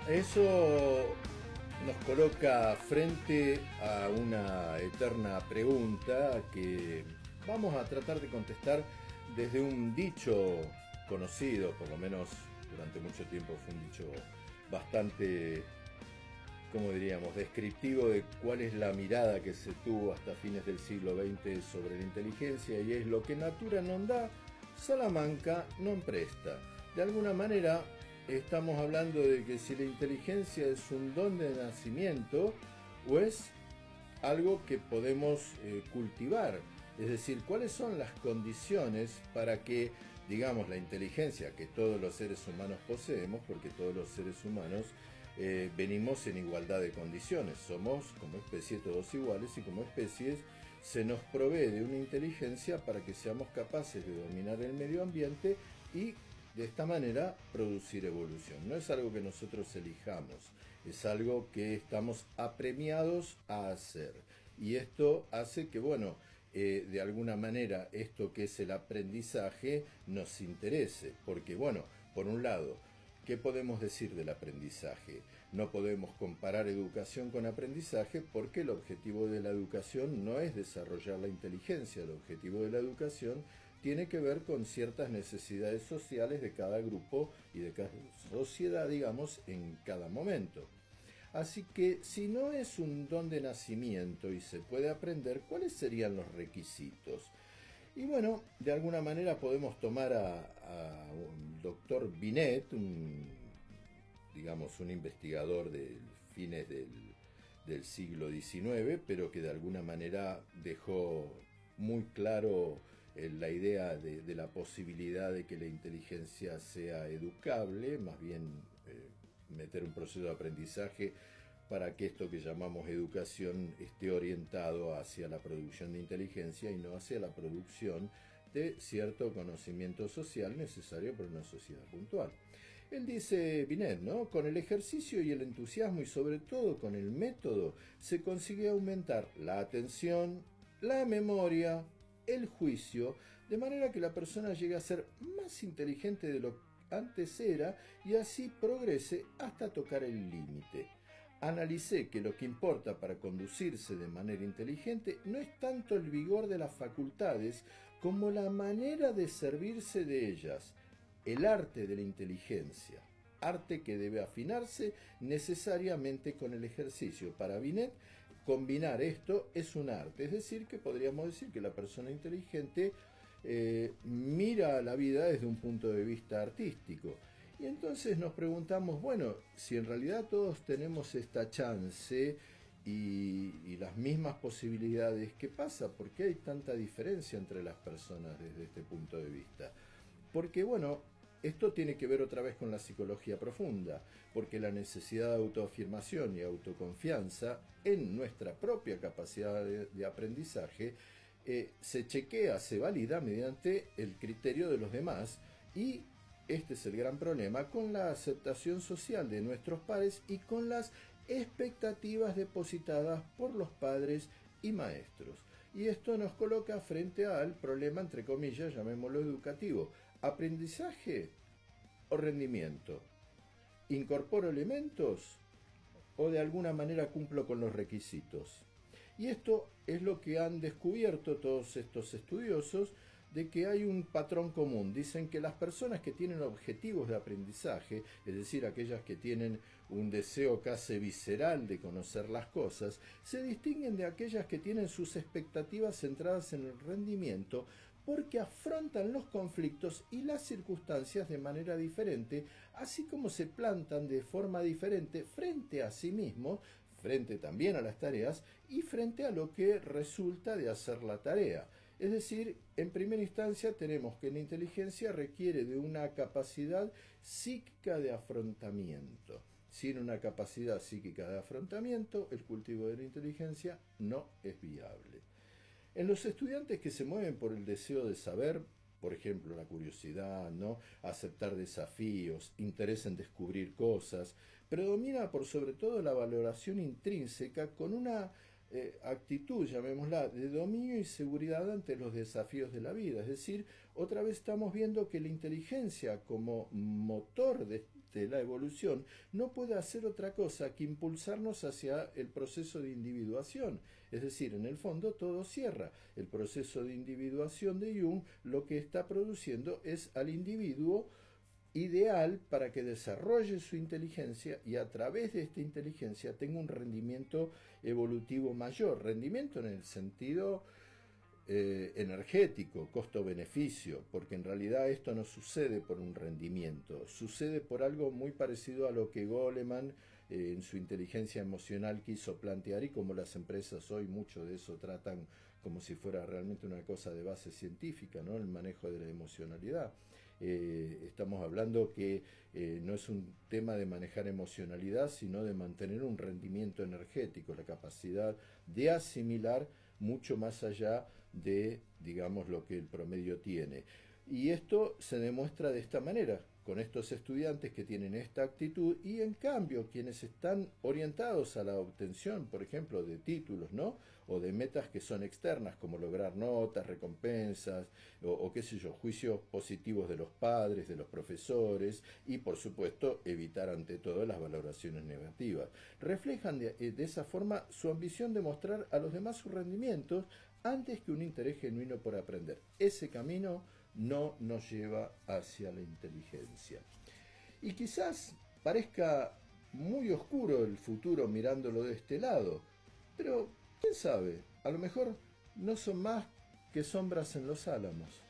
Eso nos coloca frente a una eterna pregunta que vamos a tratar de contestar desde un dicho conocido, por lo menos durante mucho tiempo fue un dicho bastante, como diríamos, descriptivo de cuál es la mirada que se tuvo hasta fines del siglo XX sobre la inteligencia, y es: lo que natura non dá, Salamanca non presta. De alguna manera estamos hablando de que si la inteligencia es un don de nacimiento o es algo que podemos cultivar. Es decir, cuáles son las condiciones para que, digamos, la inteligencia que todos los seres humanos poseemos, porque todos los seres humanos venimos en igualdad de condiciones, somos como especie todos iguales, y como especies se nos provee de una inteligencia para que seamos capaces de dominar el medio ambiente y de esta manera producir evolución. No es algo que nosotros elijamos, es algo que estamos apremiados a hacer. Y esto hace que, bueno, de alguna manera esto que es el aprendizaje nos interese, porque, bueno, por un lado, ¿qué podemos decir del aprendizaje? No podemos comparar educación con aprendizaje, porque el objetivo de la educación no es desarrollar la inteligencia. El objetivo de la educación tiene que ver con ciertas necesidades sociales de cada grupo y de cada sociedad, digamos, en cada momento. Así que, si no es un don de nacimiento y se puede aprender, ¿cuáles serían los requisitos? Y bueno, de alguna manera podemos tomar a un doctor Binet, digamos un investigador de fines del siglo XIX, pero que de alguna manera dejó muy claro la idea de la posibilidad de que la inteligencia sea educable, más bien meter un proceso de aprendizaje para que esto que llamamos educación esté orientado hacia la producción de inteligencia y no hacia la producción de cierto conocimiento social necesario para una sociedad puntual. Él dice, Binet, ¿no? Con el ejercicio y el entusiasmo, y sobre todo con el método, se consigue aumentar la atención, la memoria, el juicio, de manera que la persona llegue a ser más inteligente de lo que antes era, y así progrese hasta tocar el límite. Analicé que lo que importa para conducirse de manera inteligente no es tanto el vigor de las facultades como la manera de servirse de ellas, el arte de la inteligencia, arte que debe afinarse necesariamente con el ejercicio. Para Binet, combinar esto es un arte, es decir, que podríamos decir que la persona inteligente mira a la vida desde un punto de vista artístico. Y entonces nos preguntamos, bueno, si en realidad todos tenemos esta chance y las mismas posibilidades, ¿qué pasa? ¿Por qué hay tanta diferencia entre las personas desde este punto de vista? Porque, bueno, esto tiene que ver otra vez con la psicología profunda, porque la necesidad de autoafirmación y autoconfianza en nuestra propia capacidad de aprendizaje se chequea, se valida mediante el criterio de los demás, y este es el gran problema con la aceptación social de nuestros pares y con las expectativas depositadas por los padres y maestros. Y esto nos coloca frente al problema, entre comillas, llamémoslo educativo: aprendizaje o rendimiento. ¿Incorporo elementos o de alguna manera cumplo con los requisitos? Y esto es lo que han descubierto todos estos estudiosos, de que hay un patrón común. Dicen que las personas que tienen objetivos de aprendizaje, es decir, aquellas que tienen un deseo casi visceral de conocer las cosas, se distinguen de aquellas que tienen sus expectativas centradas en el rendimiento, porque afrontan los conflictos y las circunstancias de manera diferente, así como se plantan de forma diferente frente a sí mismos, frente también a las tareas y frente a lo que resulta de hacer la tarea. Es decir, en primera instancia tenemos que la inteligencia requiere de una capacidad psíquica de afrontamiento. Sin una capacidad psíquica de afrontamiento, el cultivo de la inteligencia no es viable. En los estudiantes que se mueven por el deseo de saber, por ejemplo, la curiosidad, ¿no? Aceptar desafíos, interés en descubrir cosas, predomina por sobre todo la valoración intrínseca, con una actitud, llamémosla, de dominio y seguridad ante los desafíos de la vida. Es decir, otra vez estamos viendo que la inteligencia como motor de la evolución no puede hacer otra cosa que impulsarnos hacia el proceso de individuación. Es decir, en el fondo todo cierra. El proceso de individuación de Jung lo que está produciendo es al individuo ideal para que desarrolle su inteligencia y a través de esta inteligencia tenga un rendimiento evolutivo mayor. Rendimiento en el sentido energético, costo-beneficio, porque en realidad esto no sucede por un rendimiento, sucede por algo muy parecido a lo que Goleman en su inteligencia emocional quiso plantear, y como las empresas hoy mucho de eso tratan como si fuera realmente una cosa de base científica, ¿no? El manejo de la emocionalidad. Estamos hablando que no es un tema de manejar emocionalidad, sino de mantener un rendimiento energético, la capacidad de asimilar mucho más allá de, digamos, lo que el promedio tiene. Y esto se demuestra de esta manera, con estos estudiantes que tienen esta actitud, y en cambio quienes están orientados a la obtención, por ejemplo, de títulos, ¿no? O de metas que son externas, como lograr notas, recompensas, o qué sé yo, juicios positivos de los padres, de los profesores, y por supuesto evitar ante todo las valoraciones negativas. Reflejan de esa forma su ambición de mostrar a los demás sus rendimientos antes que un interés genuino por aprender. Ese camino no nos lleva hacia la inteligencia. Y quizás parezca muy oscuro el futuro mirándolo de este lado, pero quién sabe, a lo mejor no son más que sombras en los álamos.